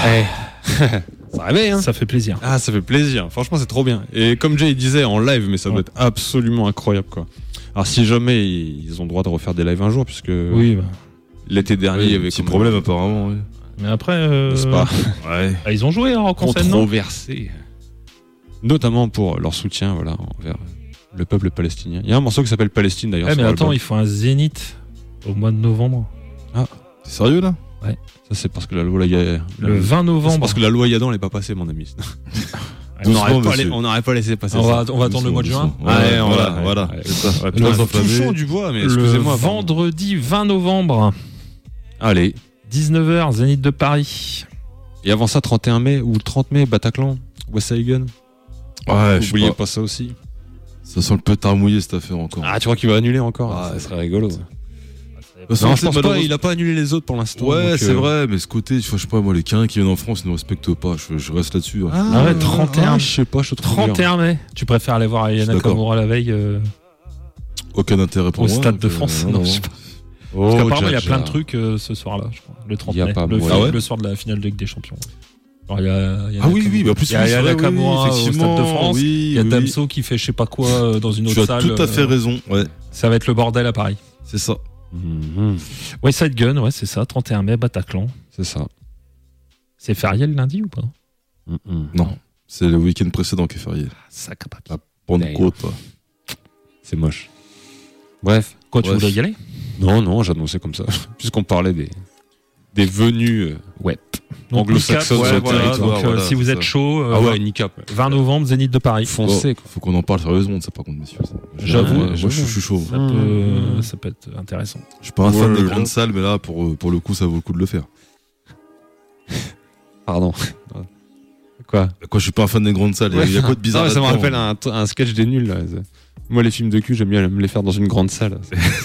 Ça réveille, hein. Ça fait plaisir. Ah, ça fait plaisir. Franchement, c'est trop bien. Et comme Jay disait en live, mais ça doit être absolument incroyable, quoi. Alors, si jamais ils ont le droit de refaire des lives un jour, puisque Oui, bah. l'été dernier, il y avait petit problème apparemment. Oui. Mais après, n'est-ce pas Ouais. ils ont joué en rock en scène, non ? controversé, notamment pour leur soutien, voilà, envers le peuple palestinien. Il y a un morceau qui s'appelle Palestine d'ailleurs. Ouais, mais sur attends, l'album. il faut un zénith au mois de novembre. T'es sérieux là ? Ça, c'est parce que la loi Yadan. Le 20 C'est novembre. parce que la loi Yadan n'est pas passée, mon ami. Doucement, On n'aurait pas laissé passer On ça. va attendre le mois de juin. Ouais, voilà. ouais. C'est ça. Ouais, Le pas s'enflammer. touchons du bois, mais Le excusez-moi. pardon. vendredi 20 novembre, Allez. 19h, Zénith de Paris. Et avant ça, 31 mai ou 30 mai, Bataclan, West Side Gun. Ouais, je sais Oubliez pas. pas ça aussi. Ça sent le pétard mouillé cette affaire encore. Ah, tu crois qu'il va annuler encore? Ah, Ça serait rigolo. Parce Non, qu'en je fait, pense pas, malheureusement- il a pas annulé les autres pour l'instant. Ouais, donc, c'est vrai, mais ce côté, je sais pas, moi, les Quins qui viennent en France, ils ne respectent pas. Je reste là-dessus. Hein. Ah ouais, 31. Je sais pas, je te trouve dur. 31 mai. Tu préfères aller voir Ayana d'accord. Kamura la veille Aucun intérêt pour au moi. Stade de donc, France? non, Non, je sais pas. Oh, Parce qu'apparemment, il y a Jaja. plein de trucs ce soir-là, je crois. Le 30 Il y a mai. pas Le, moyen. Ah ouais le soir de la finale de Ligue des Champions. Alors, il y a Ah oui, oui, bah en plus, il y a oui, c'est Ayana vrai, Kamura au Stade effectivement, de France. oui, Il y a oui, Damso qui fait je sais pas quoi dans une Tu autre as salle. tout à fait raison. Ouais, Ça va être le bordel à Paris. c'est ça. Mhm. West Side Gun, ouais, c'est ça. 31 mai, Bataclan. C'est ça. C'est férié le lundi ou pas? Mhm. Non, c'est le week-end précédent qui est férié. Sac à papier. Pentecôte, quoi. C'est moche. Bref. Quoi, tu Bref. voudrais y aller? Non, j'annonçais comme ça. Puisqu'on parlait des venues Ouais. anglo-saxonnes ouais, sur le voilà, territoire. donc, Voilà, si vous c'est êtes ça. chaud, Ah ouais, Nicap. 20 novembre, Zénith de Paris. Foncé, quoi. Faut qu'on en parle sérieusement de ça, par contre, messieurs. J'avoue, Moi, je suis chaud. Ça peut être intéressant. Je suis pas un fan Ouais, des ouais. grandes salles, mais là, pour le coup, ça vaut le coup de le faire. Pardon. Quoi? Quoi, je suis pas un fan des grandes salles. Il y a quoi de bizarre Non, mais ça me là-dedans rappelle un sketch des nuls. Là. Moi, les films de cul, j'aime bien me les faire dans une grande salle.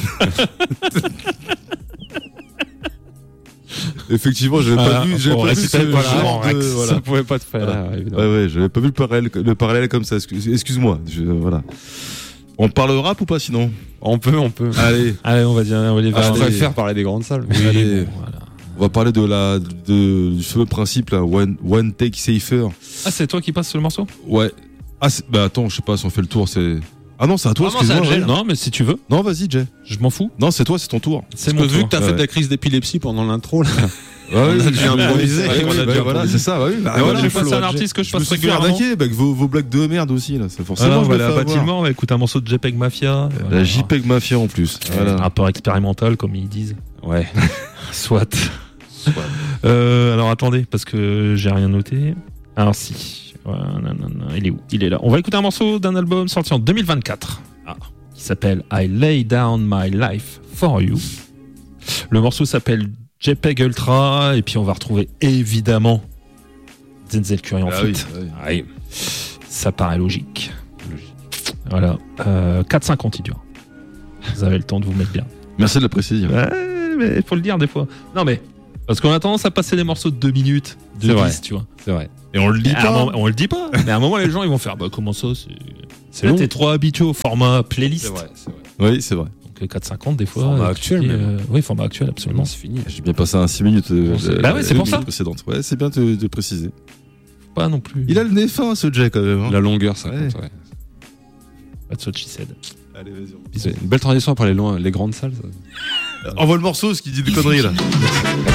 Effectivement, j'avais pas vu, j'avais pas vu ce genre de. Voilà. Ça pouvait pas te faire. là, évidemment. Ouais, j'avais pas vu le parallèle comme ça. Excuse-moi. Voilà. On parle rap ou pas sinon? On peut. Allez, Allez, on va dire, on va les Ah, je Allez. préfère parler des grandes salles. mais- allez. Voilà. On va parler du fameux principe là, one take safer. Ah, c'est toi qui passes sur le morceau? Ouais. Ah, bah attends, je sais pas si on fait le tour, c'est. Ah non, c'est à toi, Ah non, c'est à excuse-moi. Jay, ouais. Non, mais si tu veux, Non, vas-y, Jay. je m'en fous. Non, c'est toi, c'est ton tour. C'est Parce mon que vu tour. que t'as fait Ouais. ta crise d'épilepsie pendant l'intro, là. Ouais, On a dû improviser. Ouais, On a dû voilà, improviser. c'est ça, bah oui. Bah, Et voilà, voilà, je passe un artiste que je je me passe suis fait régulièrement. arnaquer avec vos blagues de merde aussi, là. C'est forcément. Voilà, on je va me aller à fais avoir. bâtiment, on va écouter un morceau de JPEG Mafia. La JPEG Mafia en plus. Voilà. Rapport expérimental, comme ils disent. Ouais. Soit. Alors attendez, parce que j'ai rien noté. Alors si. Non, il est où? Il est là. On va écouter un morceau d'un album sorti en 2024. Qui s'appelle I Lay Down My Life For You. Le morceau s'appelle JPEG Ultra. Et puis on va retrouver évidemment Denzel Curry en Ah feat. oui, oui. Allez. Ça paraît logique. Voilà. 4,50 il dure. Vous avez le temps de vous mettre bien. Merci de la précision. Ouais, mais il faut le dire des fois. Non, mais. Parce qu'on a tendance à passer des morceaux de 2 minutes, de C'est vrai. 10, tu vois. C'est vrai. Et on le dit Et à un pas. moment- on le dit pas. Mais à un moment, les gens, ils vont faire bah, comment ça C'est Là, long. t'es trop habitué au format playlist. C'est vrai. Oui, c'est vrai. Donc 4,50 des fois. Format tu actuel, dis, même. oui, format actuel, absolument. C'est fini. J'ai bien passé un 6 minutes. Bah ouais, c'est pour ça. Précédente. Ouais, c'est bien de préciser. Pas non plus. Il a le nez fin, ce Jay, quand même. Hein. La longueur, ça Ouais. compte, ouais. That's what she said. Allez, vas-y. C'est une belle transition après les grandes salles. Ça. Envoie le morceau, ce qui dit des conneries, là.